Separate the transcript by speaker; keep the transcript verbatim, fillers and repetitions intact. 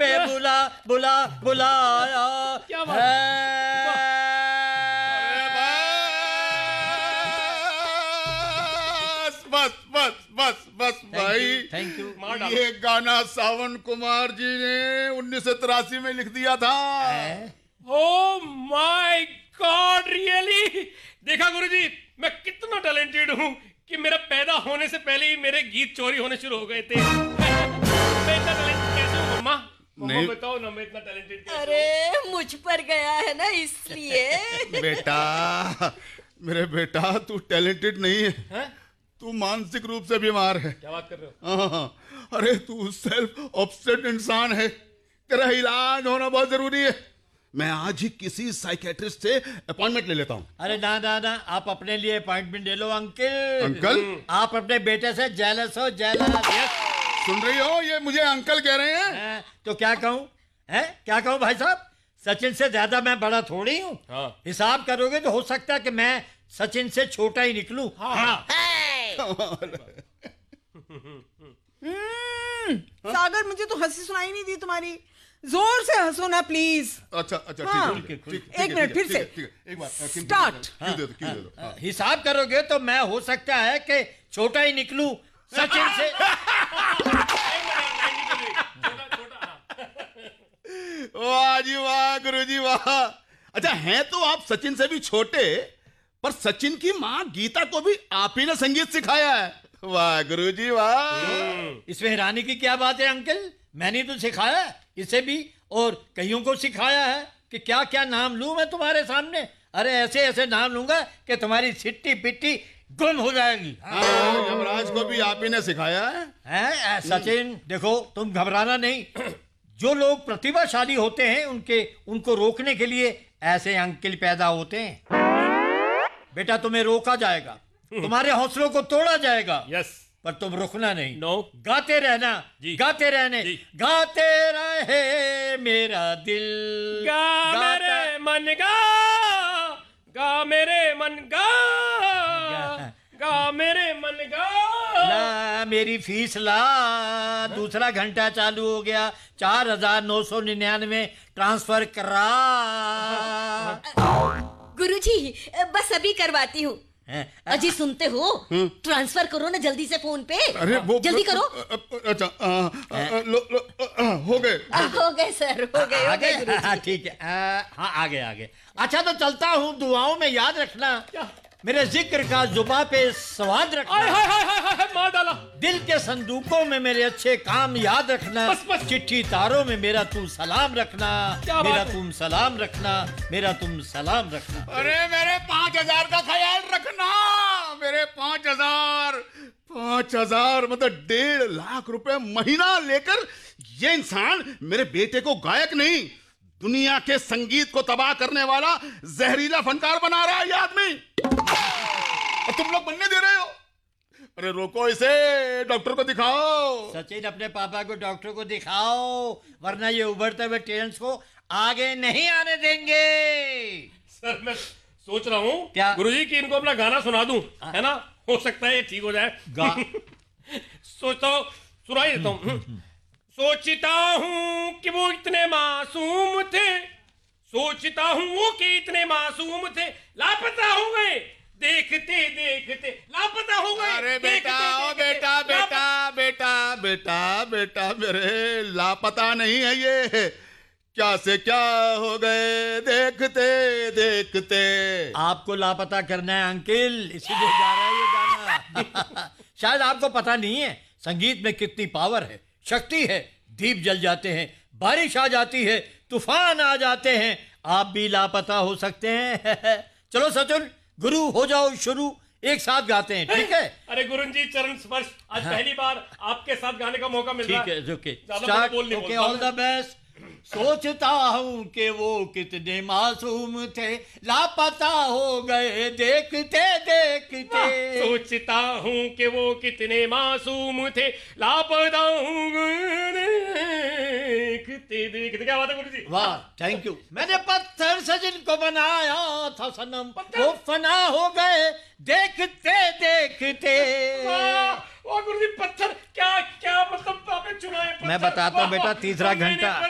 Speaker 1: पे बुला बुला बुलाया
Speaker 2: क्या बात
Speaker 1: है।
Speaker 3: बस बस बस बस भाई,
Speaker 1: थैंक यू।
Speaker 3: ये गाना सावन कुमार जी ने उन्नीस सौ तिरासी में लिख दिया था।
Speaker 2: Oh my God, really? देखा गुरुजी, मैं कितना टैलेंटेड हूँ कि मेरा पैदा होने से पहले ही मेरे गीत चोरी होने शुरू हो गए थे। मैं इतना टैलेंटेड कैसे हूँ मम्मा? मम्मा बताओ ना, मैं इतना टैलेंटेड कैसे हूँ?
Speaker 4: अरे मुझ पर गया है ना इसलिए।
Speaker 3: बेटा, मेरे बेटा, तू टैलेंटेड नहीं है,
Speaker 2: है?
Speaker 3: तू मानसिक रूप से बीमार है।
Speaker 2: क्या बात कर रहे हो?
Speaker 3: हाँ, अरे तू सेल्फ ऑब्सेस्ड इंसान है, तेरा इलाज होना बहुत जरूरी है। मैं आज ही किसी साइकेट्रिस्ट से अपॉइंटमेंट ले लेता हूँ।
Speaker 1: अरे ना ना ना, आप अपने लिए अपॉइंटमेंट ले लो अंकल।
Speaker 3: अंकल?
Speaker 1: आप अपने बेटे से जेलस हो, जेलस।
Speaker 3: सुन रही हो, ये मुझे अंकल कह रहे हैं।
Speaker 1: हैं? तो क्या कहूँ, हैं? क्या कहूँ भाई साहब? सचिन से ज्यादा मैं बड़ा थोड़ी हूँ।
Speaker 2: हाँ।
Speaker 1: हिसाब करोगे तो हो सकता है कि मैं सचिन से छोटा ही निकलूं।
Speaker 2: हाँ।
Speaker 5: सागर, मुझे तो हंसी सुनाई नहीं दी तुम्हारी, जोर से हंसो ना प्लीज।
Speaker 3: अच्छा अच्छा,
Speaker 5: हाँ,
Speaker 3: ठीक है, ठीक है, ठीक
Speaker 5: एक
Speaker 3: है,
Speaker 5: मिनट,
Speaker 3: ठीक है,
Speaker 5: फिर से।
Speaker 3: ठीक है, ठीक है, एक बार
Speaker 5: स्टार्ट।
Speaker 3: क्यों दे दो, क्यों दे दो। हाँ।
Speaker 1: हिसाब करोगे तो मैं हो सकता है कि छोटा ही निकलूं सचिन से।
Speaker 3: वाह जी वाह, गुरुजी वाह। अच्छा, हैं तो आप सचिन से भी छोटे, पर सचिन की माँ गीता को भी आप ही ने संगीत सिखाया है। वाह गुरुजी वाह।
Speaker 1: इसमें हैरानी की क्या बात है अंकल? मैंने तो सिखाया है इसे भी, और कईयों को सिखाया है कि क्या क्या नाम लूं मैं तुम्हारे सामने। अरे ऐसे ऐसे नाम लूंगा कि तुम्हारी सिट्टी पिट्टी गुम हो जाएगी।
Speaker 3: हाँ, यमराज को भी आप ही ने सिखाया है।
Speaker 1: हैं? सचिन देखो, तुम घबराना नहीं। जो लोग प्रतिभाशाली होते हैं उनके उनको रोकने के लिए ऐसे अंकल पैदा होते हैं। बेटा, तुम्हें रोका जाएगा, तुम्हारे हौसलों को तोड़ा जाएगा।
Speaker 2: यस।
Speaker 1: पर तुम रुकना नहीं।
Speaker 2: नो।
Speaker 1: गाते रहना
Speaker 2: जी।
Speaker 1: गाते रहने
Speaker 2: जी।
Speaker 1: गाते रहे मेरा दिल।
Speaker 2: गा मेरे मन गा, गा मेरे मन गा, गा मेरे मन गा।
Speaker 1: ला मेरी फीस ला। दूसरा घंटा चालू हो गया, चार हजार नौ सौ निन्यानवे ट्रांसफर करा।
Speaker 4: गुरुजी, बस अभी करवाती हूँ।
Speaker 1: हैं?
Speaker 4: अजी सुनते हो? ट्रांसफर करो ना जल्दी से फोन पे।
Speaker 3: अरे वो
Speaker 4: जल्दी करो।
Speaker 3: अच्छा, आ, आ, लो, लो, आ, हो गए।
Speaker 4: आ, हो गए सर, हो गए, हो
Speaker 1: आ
Speaker 4: गए
Speaker 1: गए?
Speaker 4: गुरुजी।
Speaker 1: हाँ, ठीक है। आ, हाँ, आगे आगे। अच्छा, तो चलता हूँ, दुआओं में याद रखना, मेरे जिक्र का जुबा पे स्वाद रखना।
Speaker 2: हाय हाय हाय हाय हाय, मार डाला।
Speaker 1: दिल के संदूकों में मेरे अच्छे काम याद रखना।
Speaker 2: बस, बस।
Speaker 1: चिट्ठी तारों में मेरा तू सलाम रखना।
Speaker 2: क्या बात
Speaker 1: मेरा
Speaker 2: है?
Speaker 1: तुम सलाम रखना, मेरा तुम सलाम रखना।
Speaker 3: अरे मेरे पांच हजार का ख्याल रखना। मेरे पांच हजार पांच हजार मतलब डेढ़ लाख रुपए महीना लेकर ये इंसान मेरे बेटे को गायक नहीं, दुनिया के संगीत को तबाह करने वाला जहरीला फनकार बना रहा है ये आदमी। और तुम लोग बनने दे रहे हो। अरे रोको इसे, डॉक्टर को दिखाओ।
Speaker 1: सचिन, अपने पापा को डॉक्टर को दिखाओ, वरना ये उभरते हुए टैलेंट्स को आगे नहीं आने देंगे।
Speaker 2: सर, मैं सोच रहा हूँ
Speaker 1: क्या?
Speaker 2: गुरुजी कि इनको अपना गाना सुना दूं, है ना? हो सकता है ये ठीक हो जाए।
Speaker 1: गा।
Speaker 2: सोचता हूँ, सुनाई देता हूँ। सोचता हूँ कि वो इतने मासूम थे, सोचता हूँ वो कि इतने मासूम थे, लापता हो गए देखते देखते, लापता हो गए।
Speaker 3: अरे बेटा,
Speaker 2: देखते,
Speaker 3: ओ
Speaker 2: देखते,
Speaker 3: बेटा बेटा बेटा बेटा बेटा मेरे, लापता नहीं है ये, क्या से क्या हो गए देखते देखते।
Speaker 1: आपको लापता करना है अंकल, इसीलिए जा रहा है ये गाना। शायद आपको पता नहीं है संगीत में कितनी पावर है, शक्ति है। दीप जल जाते हैं, बारिश आ जाती है, तूफान आ जाते हैं, आप भी लापता हो सकते हैं। चलो सचिन, गुरु हो जाओ शुरू, एक साथ गाते हैं, ठीक है?
Speaker 2: अरे गुरुजी, चरण स्पर्श। आज
Speaker 1: हाँ।
Speaker 2: पहली बार आपके साथ गाने का मौका मिल रहा
Speaker 1: ठीक
Speaker 2: है।
Speaker 1: है, ओके,
Speaker 2: ज्यादा
Speaker 1: स्टार्ट।
Speaker 2: बोल नहीं
Speaker 1: ओके,
Speaker 2: बोलता
Speaker 1: ऑल द बेस्ट। सोचता हूँ कि वो कितने मासूम थे, लापता हो गए देखते देखते।
Speaker 2: सोचता हूँ कि वो कितने मासूम थे, लापता हो गए देखते देखते। क्या बात है गुरुजी?
Speaker 1: वाह, थैंक यू। मैंने पत्थर से जिनको बनाया था सनम, वो फना हो गए देखते देखते।
Speaker 2: वाह, वाह गुरुजी, पत्थर क्या क्या मतलब आपने चुना है?
Speaker 1: मैं बताता हूँ बेटा, तीसरा घंटा